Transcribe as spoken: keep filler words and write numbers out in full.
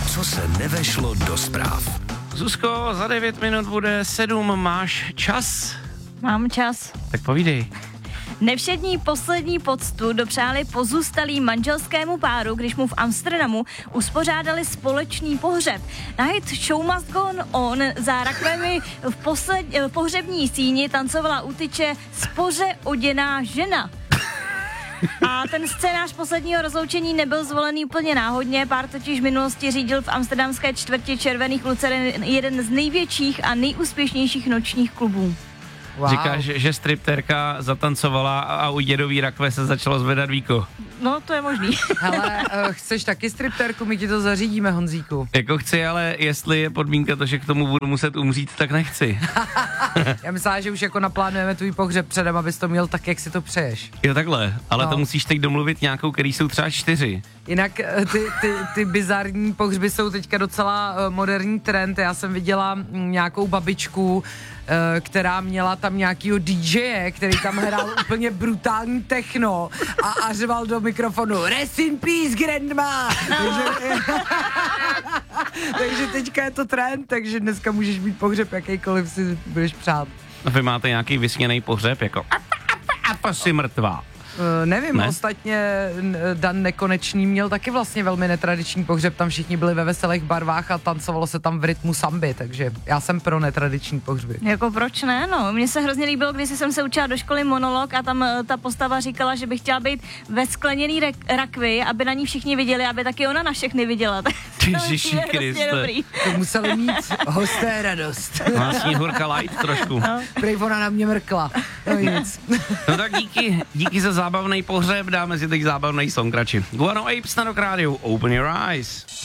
Co se nevešlo do zpráv. Zuzko, za devět minut bude sedm, máš čas? Mám čas. Tak povídej. Nevšední poslední poctu dopřáli pozůstalý manželskému páru, když mu v Amsterdamu uspořádali společný pohřeb. Night show must go on. Za rakvemi v, posled, v pohřební síni tancovala u tyče spoře oděná žena. A ten scénář posledního rozloučení nebyl zvolený úplně náhodně, pár totiž v minulosti řídil v amsterdamské čtvrti Červených Luceren jeden z největších a nejúspěšnějších nočních klubů. Wow. Říkáš, že striptérka zatancovala a u dědový rakve se začalo zvedat víko. No, to je možný. Hele, uh, chceš taky striptérku, my ti to zařídíme, Honzíku. Jako chci, ale jestli je podmínka to, že k tomu budu muset umřít, tak nechci. Já myslím, že už jako naplánujeme tvůj pohřeb předem, abys to měl tak, jak si to přeješ. Jo, takhle, ale no. To musíš teď domluvit nějakou, který jsou třeba čtyři. Jinak ty, ty, ty bizarní pohřby jsou teďka docela uh, moderní trend. Já jsem viděla m, nějakou babičku, uh, která měla tam nějakýho dý džeje, který tam hrál úplně brutální techno a, a řval do mikrofonu Rest in peace, grandma! takže, takže teďka je to trend, takže dneska můžeš mít pohřeb jakýkoliv si budeš přát. Vy máte nějaký vysněnej pohřeb, jako a to si mrtvá. Uh, nevím, ne? Ostatně Dan Nekonečný měl taky vlastně velmi netradiční pohřeb, tam všichni byli ve veselých barvách a tancovalo se tam v rytmu samby, takže já jsem pro netradiční pohřby. Jako proč ne, no, mně se hrozně líbilo, když jsem se učila do školy monolog a tam ta postava říkala, že by chtěla být ve skleněný rak- rakvi, aby na ní všichni viděli, aby taky ona na všechny viděla. Ježiši Kriste. To museli mít hosté radost. Má Sněhurka light trošku. No. Prej ona na mě mrkla. No nic. No tak díky, díky za zábavnej pohřeb, dáme si teď zábavnej song radši. Guano Apes na Rock Rádiu, Open Your Eyes.